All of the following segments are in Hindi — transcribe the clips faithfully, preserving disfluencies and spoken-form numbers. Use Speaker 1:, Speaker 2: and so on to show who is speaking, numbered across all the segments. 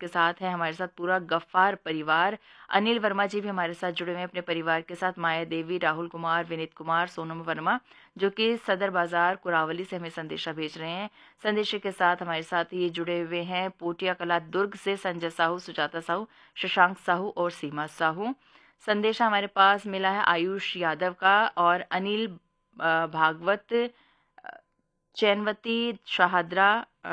Speaker 1: के साथ है, हमारे साथ पूरा गफ्फार परिवार। अनिल वर्मा जी भी हमारे साथ जुड़े हुए हैं अपने परिवार के साथ, माया देवी, राहुल कुमार, विनीत कुमार, सोनम वर्मा, जो कि सदर बाजार कुरावली से हमें संदेशा भेज रहे हैं। संदेशे के साथ हमारे साथ ये जुड़े हुए हैं पोटिया कला दुर्ग से संजय साहू, सुजाता साहू, शशांक साहू और सीमा साहू। संदेशा हमारे पास मिला है आयुष यादव का और अनिल भागवत, चैनवती शाहदरा,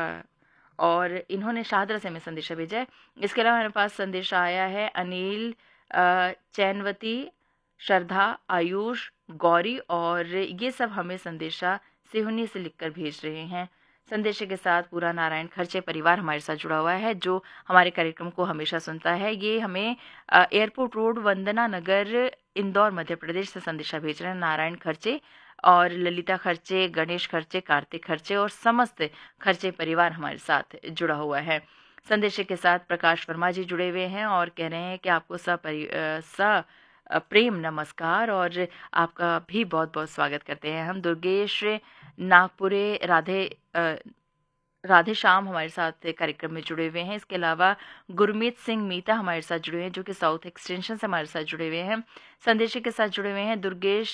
Speaker 1: और इन्होंने शाहदरा से हमें संदेशा भेजा है। इसके अलावा हमारे पास संदेशा आया है अनिल, चैनवती, श्रद्धा, आयुष, गौरी, और ये सब हमें संदेशा सिहुनी से लिखकर भेज रहे हैं। संदेशे के साथ पूरा नारायण खर्चे परिवार हमारे साथ जुड़ा हुआ है, जो हमारे कार्यक्रम को हमेशा सुनता है। ये हमें एयरपोर्ट रोड, वंदना नगर, इंदौर, मध्य प्रदेश से संदेशा भेज रहे हैं। नारायण खर्चे और ललिता खर्चे, गणेश खर्चे, कार्तिक खर्चे और समस्त खर्चे परिवार हमारे साथ जुड़ा हुआ है। संदेशे के साथ प्रकाश वर्मा जी जुड़े हुए हैं और कह रहे हैं कि आपको सपरि स प्रेम नमस्कार और आपका भी बहुत बहुत स्वागत करते हैं हम। दुर्गेश नागपुरे, राधे राधे श्याम हमारे साथ कार्यक्रम में जुड़े हुए हैं। इसके अलावा गुरमीत सिंह मीता हमारे साथ जुड़े हुए हैं, जो कि साउथ एक्सटेंशन से हमारे साथ जुड़े हुए हैं। संदेशे के साथ जुड़े हुए हैं दुर्गेश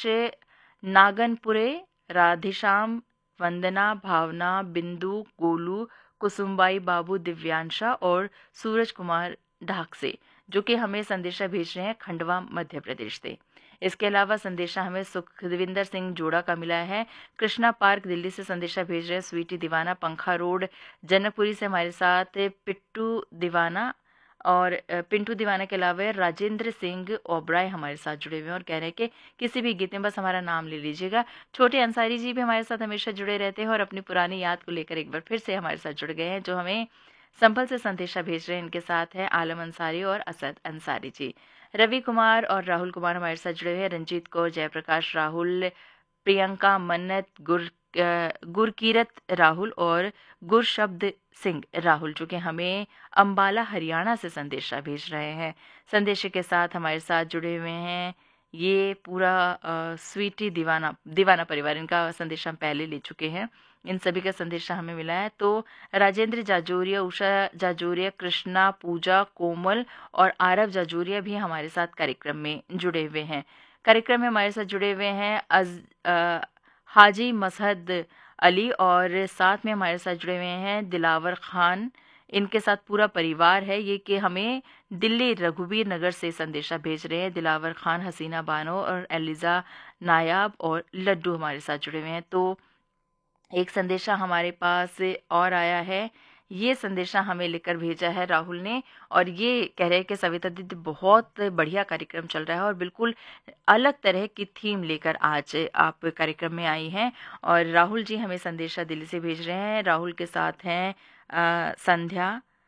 Speaker 1: नागनपुरे, राधेश्याम, वंदना, भावना, बिंदु, गोलू, कुसुमबाई, बाबू, दिव्यांशा और सूरज कुमार ढाक से, जो कि हमें संदेशा भेज रहे हैं खंडवा, मध्य प्रदेश से। इसके अलावा संदेशा हमें सुखविंदर सिंह जोड़ा का मिला है, कृष्णा पार्क, दिल्ली से संदेशा भेज रहे हैं स्वीटी दीवाना, पंखा रोड, जनकपुरी से हमारे साथ पिट्टू दीवाना और पिंटू दीवाना के अलावा राजेंद्र सिंह ओबराय हमारे साथ जुड़े हुए हैं और कह रहे हैं कि किसी भी गीत में बस हमारा नाम ले लीजिएगा। छोटे अंसारी जी भी हमारे साथ हमेशा जुड़े रहते हैं और अपनी पुरानी याद को लेकर एक बार फिर से हमारे साथ जुड़ गए हैं, जो हमें संभल से संदेशा भेज रहे हैं। इनके साथ है आलम अंसारी और असद अंसारी जी। रवि कुमार और राहुल कुमार हमारे साथ जुड़े हुए हैं, रंजीत कौर, जयप्रकाश राहुल, प्रियंका, मन्नत, गुर गुरकीरत राहुल और गुरशब्द सिंह राहुल, जो कि हमें अंबाला हरियाणा से संदेशा भेज रहे हैं। संदेशे के साथ हमारे साथ जुड़े हुए हैं ये पूरा आ, स्वीटी दीवाना दीवाना परिवार, इनका संदेशा हम पहले ले चुके हैं। इन सभी का संदेशा हमें मिला है। तो राजेंद्र जाजोरिया, उषा जाजोरिया, कृष्णा, पूजा, कोमल और आरव जाजोरिया भी हमारे साथ कार्यक्रम में जुड़े हुए हैं। कार्यक्रम में हमारे साथ जुड़े हुए हैं अज आ, हाजी मसहद अली और साथ में हमारे साथ जुड़े हुए हैं दिलावर खान, इनके साथ पूरा परिवार है ये, कि हमें दिल्ली रघुवीर नगर से संदेशा भेज रहे हैं। दिलावर खान, हसीना बानो और एलिजा नायाब और लड्डू हमारे साथ जुड़े हुए हैं। तो एक संदेशा हमारे पास और आया है, ये संदेशा हमें लेकर भेजा है राहुल ने, और ये कह रहे हैं कि सविता दीदी बहुत बढ़िया कार्यक्रम चल रहा है और बिल्कुल अलग तरह की थीम लेकर आज आप कार्यक्रम में आई हैं। और राहुल जी हमें संदेशा दिल्ली से भेज रहे हैं। राहुल के साथ हैं संध्या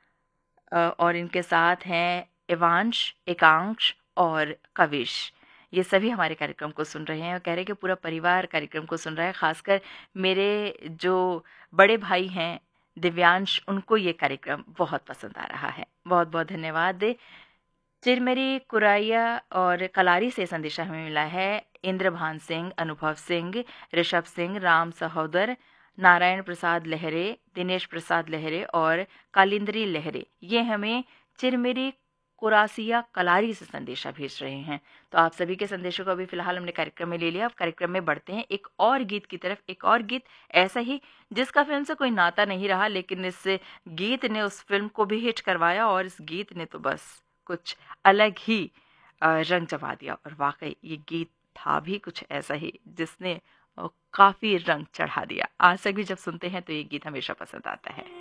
Speaker 1: आ, और इनके साथ हैं एवांश, एकांश और कविश। ये सभी हमारे कार्यक्रम को सुन रहे हैं और कह रहे हैं कि पूरा परिवार कार्यक्रम को सुन रहा है। खासकर मेरे जो बड़े भाई हैं दिव्यांश, उनको ये कार्यक्रम बहुत पसंद आ रहा है। बहुत बहुत धन्यवाद। चिरमेरी, कुराइया और कलारी से संदेशा हमें मिला है। इंद्रभान सिंह, अनुभव सिंह, ऋषभ सिंह, राम सहोदर, नारायण प्रसाद लहरे, दिनेश प्रसाद लहरे और कालिंद्री लहरे, ये हमें चिरमेरी, कुरासिया, कलारी से संदेशा भेज रहे हैं। तो आप सभी के संदेशों को अभी फिलहाल हमने कार्यक्रम में ले लिया। अब कार्यक्रम में बढ़ते हैं एक और गीत की तरफ। एक और गीत ऐसा ही जिसका फिल्म से कोई नाता नहीं रहा, लेकिन इस गीत ने उस फिल्म को भी हिट करवाया और इस गीत ने तो बस कुछ अलग ही रंग जमा दिया। और वाकई ये गीत था भी कुछ ऐसा ही जिसने काफी रंग चढ़ा दिया। आज तक भी जब सुनते हैं तो ये गीत हमेशा पसंद आता है।